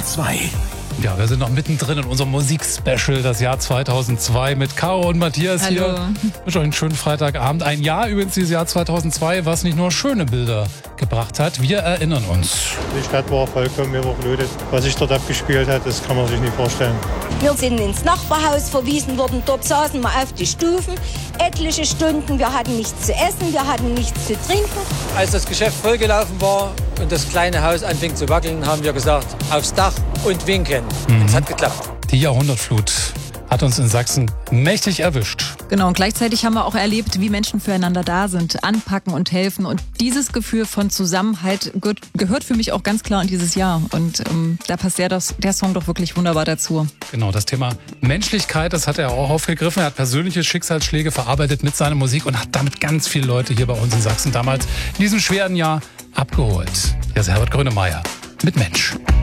2002. Ja, wir sind noch mittendrin in unserem Musikspecial, das Jahr 2002 mit Caro und Matthias. Hallo. Hier. Ich wünsche euch einen schönen Freitagabend. Ein Jahr übrigens, dieses Jahr 2002, was nicht nur schöne Bilder gebracht hat. Wir erinnern uns. Die Stadt war vollkommen überflutet. Was sich dort abgespielt hat, das kann man sich nicht vorstellen. Wir sind ins Nachbarhaus verwiesen worden. Dort saßen wir auf die Stufen. Etliche Stunden. Wir hatten nichts zu essen, wir hatten nichts zu trinken. Als das Geschäft vollgelaufen war und das kleine Haus anfing zu wackeln, haben wir gesagt, aufs Dach und winken. Und es hat geklappt. Die Jahrhundertflut hat uns in Sachsen mächtig erwischt. Genau, und gleichzeitig haben wir auch erlebt, wie Menschen füreinander da sind, anpacken und helfen. Und dieses Gefühl von Zusammenhalt gehört für mich auch ganz klar in dieses Jahr. Und da passt der Song doch wirklich wunderbar dazu. Genau, das Thema Menschlichkeit, das hat er auch aufgegriffen. Er hat persönliche Schicksalsschläge verarbeitet mit seiner Musik und hat damit ganz viele Leute hier bei uns in Sachsen damals in diesem schweren Jahr abgeholt. Hier ist Herbert Grönemeyer mit Mensch.